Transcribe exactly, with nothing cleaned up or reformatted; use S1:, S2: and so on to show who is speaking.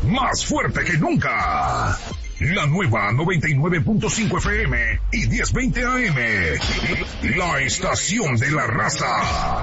S1: más fuerte que nunca. La nueva noventa y nueve punto cinco F M y diez veinte A M. La estación de la raza.